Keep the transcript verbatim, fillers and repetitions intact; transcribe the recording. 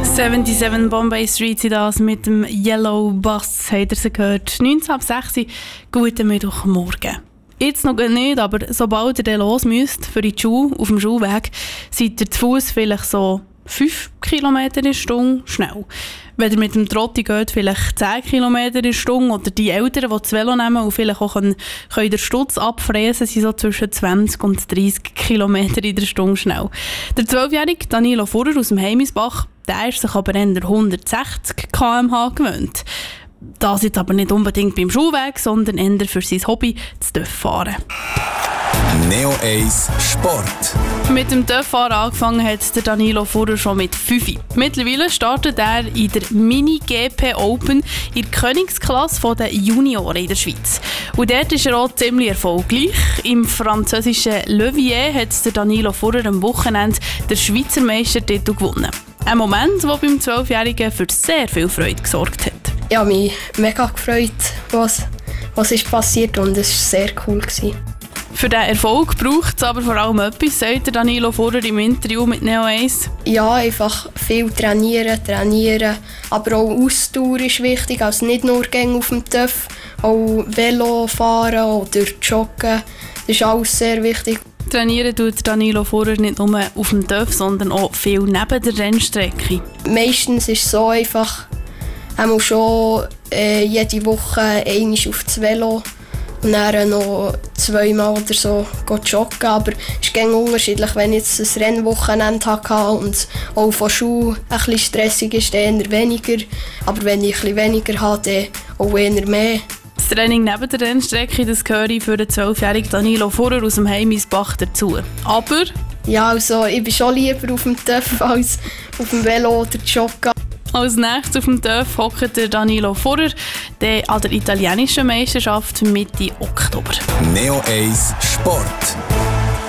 siebenundsiebzig Bombay Street sind das mit dem Yellow Bus, habt ihr sie gehört. neunzehn ab sechs, guten Mittwochmorgen. Jetzt noch nicht, aber sobald ihr dann los müsst für die Schule, auf dem Schulweg, seid ihr zu Fuss vielleicht so fünf Kilometer in der Stunde schnell. Wenn ihr mit dem Trotti geht, vielleicht zehn Kilometer in der Stunde, oder die Eltern, die das Velo nehmen und vielleicht auch können, können den Stutz abfräsen, sind so zwischen zwanzig und dreissig Kilometer in der Stunde schnell. Der zwölfjährige Danilo Furrer aus dem Heimisbach, der ist sich aber eher hundertsechzig Kilometer pro Stunde gewöhnt. Das jetzt aber nicht unbedingt beim Schulweg, sondern eher für sein Hobby, das Töfffahren. Neo eins Sport. Mit dem Töfffahren angefangen hat der Danilo Furrer schon mit fünf. Mittlerweile startet er in der Mini-G P Open in der Königsklasse der Junioren in der Schweiz. Und dort ist er auch ziemlich erfolgreich. Im französischen Levier hat der Danilo Furrer am Wochenende den Schweizer Meistertitel gewonnen. Ein Moment, der beim Zwölfjährigen für sehr viel Freude gesorgt hat. Ich habe mich mega gefreut, was, was ist passiert, und es war sehr cool. Für diesen Erfolg braucht es aber vor allem etwas, sagt Danilo Furrer im Interview mit Neo eins. Ja, einfach viel trainieren, trainieren. Aber auch Ausdauer ist wichtig, also nicht nur Gänge auf dem Töff, auch Velo fahren oder joggen. Das ist alles sehr wichtig. Trainieren tut Danilo Furrer nicht nur auf dem Töff, sondern auch viel neben der Rennstrecke. Meistens ist es so einfach, er muss schon äh, jede Woche einmal auf das Velo und dann noch zweimal oder so joggen. Aber es ist unterschiedlich, wenn ich jetzt ein Rennwochenende hatte und auch von Schule ein bisschen stressig ist, dann eher weniger. Aber wenn ich ein bisschen weniger habe, dann auch eher mehr. Das Training neben der Rennstrecke, das gehöre für den zwölfjährigen Danilo Furrer aus dem Heimisbach dazu. Aber? Ja, also ich bin schon lieber auf dem Töff als auf dem Velo oder joggen. Als nächstes auf dem Töff hockt der Danilo Furrer, der an der italienischen Meisterschaft Mitte Oktober. Neo eins Sport.